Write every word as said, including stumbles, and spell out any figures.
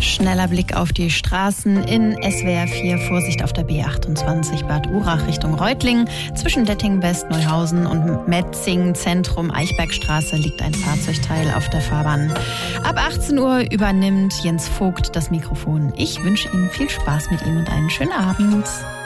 Schneller Blick auf die Straßen in S W R vier. Vorsicht auf der B achtundzwanzig Bad Urach Richtung Reutlingen. Zwischen Detting West, Neuhausen und Metzing Zentrum Eichbergstraße liegt ein Fahrzeugteil auf der Fahrbahn. Ab achtzehn Uhr übernimmt Jens Vogt das Mikrofon. Ich wünsche Ihnen viel Spaß mit ihm und einen schönen Abend.